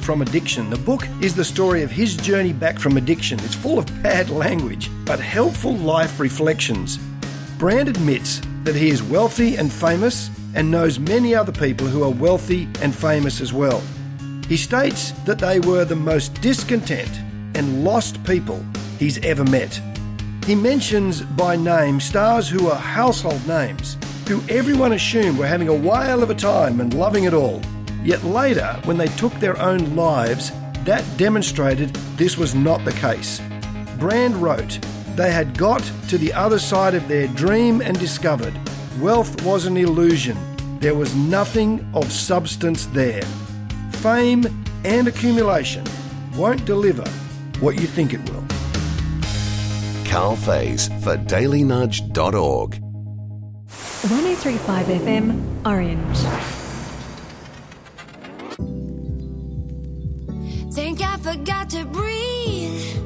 from Addiction. The book is the story of his journey back from addiction. It's full of bad language, but helpful life reflections. Brand admits that he is wealthy and famous and knows many other people who are wealthy and famous as well. He states that they were the most discontent and lost people he's ever met. He mentions by name stars who are household names, who everyone assumed were having a whale of a time and loving it all. Yet later, when they took their own lives, that demonstrated this was not the case. Brand wrote, they had got to the other side of their dream and discovered wealth was an illusion. There was nothing of substance there. Fame and accumulation won't deliver what you think it will. Carl Faze for dailynudge.org. 103.5 FM, Orange. Think I forgot to breathe.